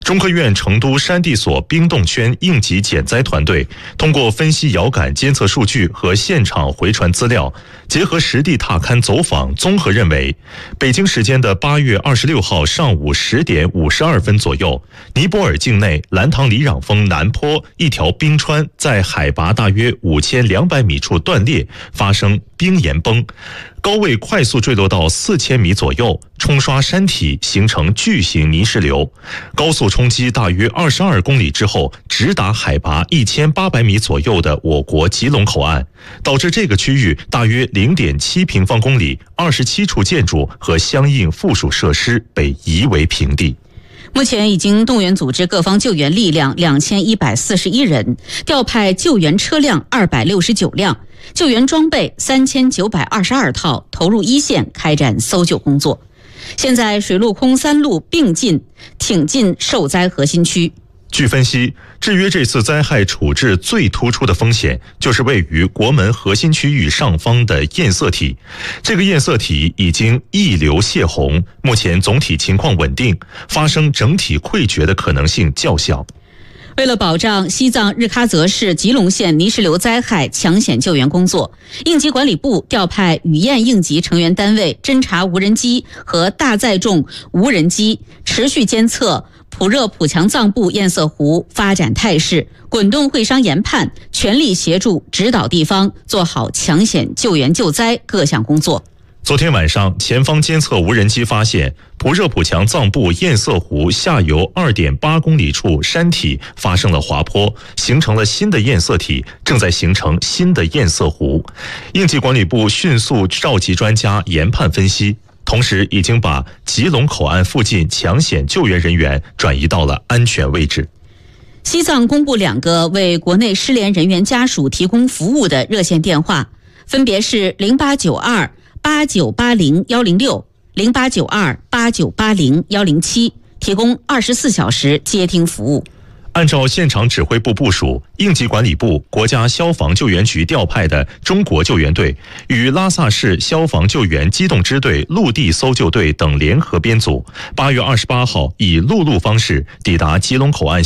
中科院成都山地所冰冻圈应急减灾团队通过分析遥感监测数据和现场回传资料，结合实地踏勘走访，综合认为，北京时间的8月26号上午10点52分左右，尼泊尔境内兰唐里壤峰南坡一条冰川在海拔大约5200米处断裂，发生冰岩崩，高位快速坠落到4000米左右，冲刷山体，形成巨型泥石流，高速冲击大约22公里之后，直达海拔1800米左右的我国吉隆口岸，导致这个区域大约0.7平方公里27处建筑和相应附属设施被夷为平地。 目前已经动员组织各方救援力量2141人，调派救援车辆269辆，救援装备3922套，投入一线开展搜救工作。现在水陆空3路并进，挺进受灾核心区。 据分析，制约这次灾害处置最突出的风险，就是位于国门核心区域上方的堰塞体。这个堰塞体已经溢流泄洪，目前总体情况稳定，发生整体溃决的可能性较小。 为了保障西藏日喀则市吉隆县泥石流灾害抢险救援工作，应急管理部调派雨燕应急成员单位侦察无人机和大载重无人机，持续监测普热普强藏布堰塞湖发展态势，滚动会商研判，全力协助指导地方做好抢险救援救灾各项工作。 昨天晚上，前方监测无人机发现普热普强藏布堰塞湖下游2.8公里处山体发生了滑坡，形成了新的堰塞体，正在形成新的堰塞湖。应急管理部迅速召集专家研判分析，同时已经把吉隆口岸附近抢险救援人员转移到了安全位置。 西藏公布2个为国内失联人员家属提供服务的热线电话，分别是08928980-106、08928980-107，提供24小时接听服务。 按照现场指挥部部署，应急管理部、国家消防救援局调派的中国救援队与拉萨市消防救援机动支队陆地搜救队等联合编组，8月28号以陆路方式抵达吉隆口岸